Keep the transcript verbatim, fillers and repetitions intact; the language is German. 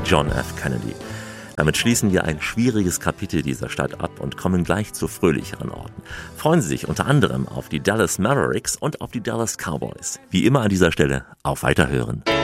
John F. Kennedy. Damit schließen wir ein schwieriges Kapitel dieser Stadt ab und kommen gleich zu fröhlicheren Orten. Freuen Sie sich unter anderem auf die Dallas Mavericks und auf die Dallas Cowboys. Wie immer an dieser Stelle, auf Weiterhören.